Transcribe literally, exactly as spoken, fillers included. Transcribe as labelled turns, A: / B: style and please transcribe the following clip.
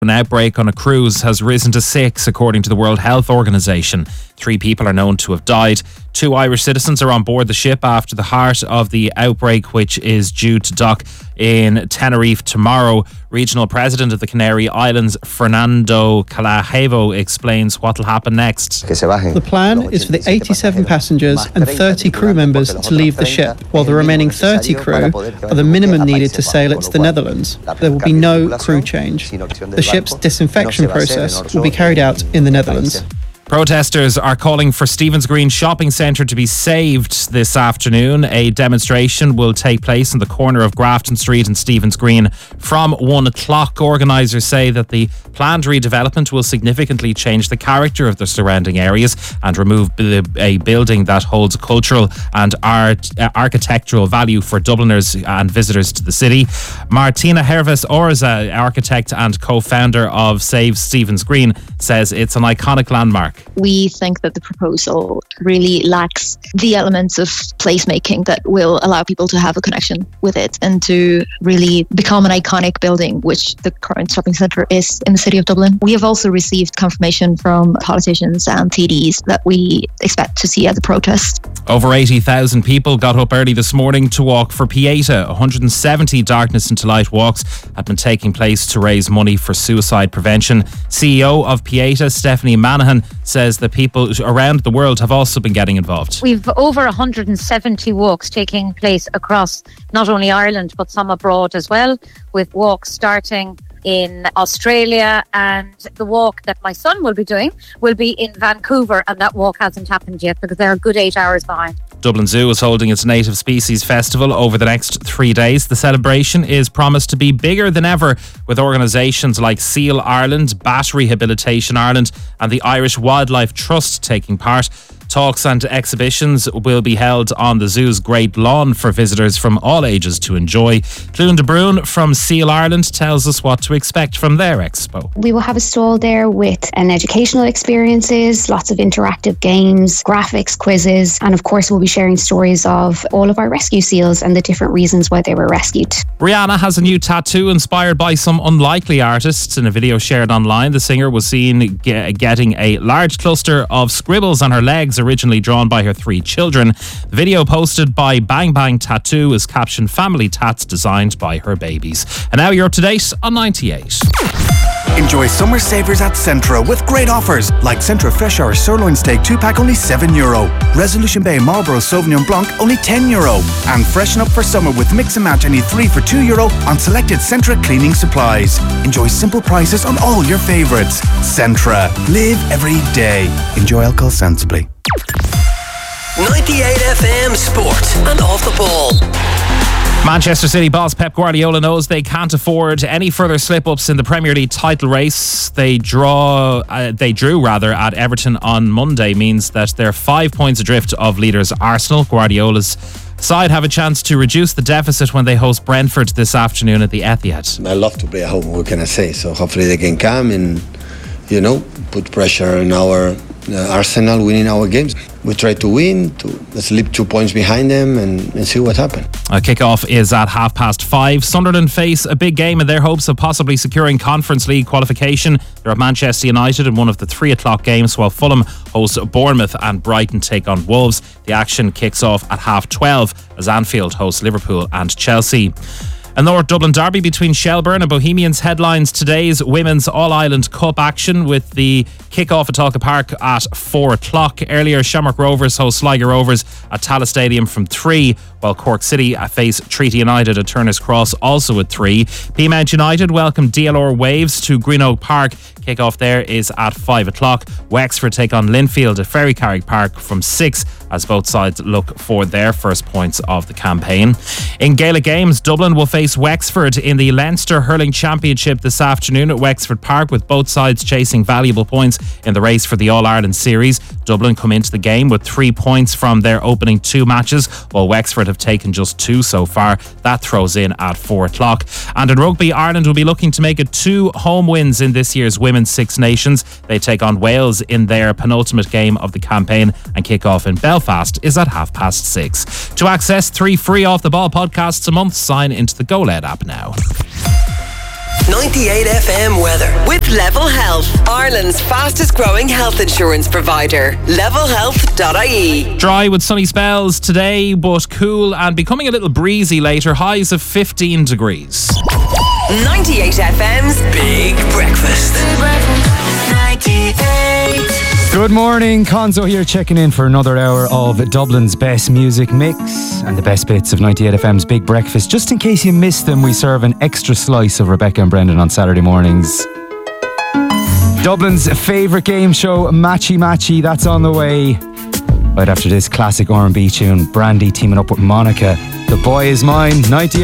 A: An outbreak on a cruise has risen to six, according to the World Health Organization. Three people are known to have died. Two Irish citizens are on board the ship after the heart of the outbreak, which is due to dock in Tenerife tomorrow. Regional President of the Canary Islands, Fernando Calajevo, explains what will happen next.
B: The plan is for the eighty-seven passengers and thirty crew members to leave the ship, while the remaining thirty crew are the minimum needed to sail it to the Netherlands. There will be no crew change. The ship's disinfection process will be carried out in the Netherlands.
A: Protesters are calling for Stephen's Green Shopping Centre to be saved this afternoon. A demonstration will take place in the corner of Grafton Street and Stephen's Green from one o'clock. Organisers say that the planned redevelopment will significantly change the character of the surrounding areas and remove a building that holds cultural and art, uh, architectural value for Dubliners and visitors to the city. Martina Herves Orza, architect and co-founder of Save Stephen's Green, says it's an iconic landmark.
C: We think that the proposal really lacks the elements of placemaking that will allow people to have a connection with it and to really become an iconic building, which the current shopping centre is in the city of Dublin. We have also received confirmation from politicians and T Ds that we expect to see at the protest.
A: Over eighty thousand people got up early this morning to walk for Pieta. one hundred seventy Darkness into Light walks had been taking place to raise money for suicide prevention. C E O of Pieta, Stephanie Manahan, says that people around the world have also been getting involved.
D: We've over one hundred seventy walks taking place across not only Ireland but some abroad as well, with walks starting in Australia, and the walk that my son will be doing will be in Vancouver, and that walk hasn't happened yet because they're a good eight hours behind.
A: Dublin Zoo is holding its Native Species Festival over the next three days. The celebration is promised to be bigger than ever, with organisations like Seal Ireland, Bat Rehabilitation Ireland and the Irish Wildlife Trust taking part. Talks and exhibitions will be held on the zoo's Great Lawn for visitors from all ages to enjoy. Clune de Bruyne from Seal Ireland tells us what to expect from their expo.
E: We will have a stall there with an educational experiences, lots of interactive games, graphics, quizzes, and of course we'll be sharing stories of all of our rescue seals and the different reasons why they were rescued.
A: Rihanna has a new tattoo inspired by some unlikely artists. In a video shared online, the singer was seen ge- getting a large cluster of scribbles on her legs, originally drawn by her three children. The video posted by Bang Bang Tattoo is captioned "Family Tats designed by her babies." And now you're up to date on ninety-eight.
F: Enjoy summer savers at Centra with great offers like Centra Fresh Hour Sirloin Steak two pack only seven euro, Resolution Bay Marlborough Sauvignon Blanc only ten euro, and freshen up for summer with Mix and Match any three for two euro on selected Centra cleaning supplies. Enjoy simple prices on all your favourites. Centra. Live every day. Enjoy alcohol sensibly.
G: ninety-eight F M Sport and Off the Ball.
A: Manchester City boss Pep Guardiola knows they can't afford any further slip-ups in the Premier League title race. They draw, uh, they drew rather at Everton on Monday, means that they're five points adrift of leaders Arsenal. Guardiola's side have a chance to reduce the deficit when they host Brentford this afternoon at the Etihad.
H: I love to play at home, what can I say? So hopefully they can come and, you know, put pressure on our uh, Arsenal winning our games. We try to win, to slip two points behind them and, and see what happens.
A: A kickoff is at half past five. Sunderland face a big game in their hopes of possibly securing Conference League qualification. They're at Manchester United in one of the three o'clock games, while Fulham host Bournemouth and Brighton take on Wolves. The action kicks off at half twelve as Anfield hosts Liverpool and Chelsea. A North Dublin derby between Shelbourne and Bohemians headlines today's Women's All-Ireland Cup action, with the kick-off at Talca Park at four o'clock. Earlier, Shamrock Rovers host Sligo Rovers at Tallaght Stadium from three, while Cork City face Treaty United at Turner's Cross also at three. Peamount United welcome D L R Waves to Greenogue Park. Kick-off there is at five o'clock. Wexford take on Linfield at Ferrycarrig Park from six, as both sides look for their first points of the campaign. In Gaelic games, Dublin will face Wexford in the Leinster Hurling Championship this afternoon at Wexford Park, with both sides chasing valuable points in the race for the All-Ireland Series. Dublin come into the game with three points from their opening two matches, while Wexford have taken just two so far. That throws in at four o'clock. And in rugby, Ireland will be looking to make it two home wins in this year's Women's Six Nations. They take on Wales in their penultimate game of the campaign, and kick-off in Belfast is at half past six. To access three free Off the Ball podcasts a month, sign into the Go L E D app now.
G: ninety-eight F M weather. With Level Health, Ireland's fastest growing health insurance provider. level health dot I E.
A: Dry with sunny spells today, but cool and becoming a little breezy later. Highs of fifteen degrees.
G: ninety-eight F M's Big Breakfast. Big Breakfast. ninety-eight.
I: Good morning, Conzo here, checking in for another hour of Dublin's best music mix and the best bits of ninety-eight F M's Big Breakfast. Just in case you missed them, we serve an extra slice of Rebecca and Brendan on Saturday mornings. Dublin's favourite game show, Matchy Matchy, that's on the way. Right after this classic R and B tune, Brandy teaming up with Monica. The Boy Is Mine, ninety-eight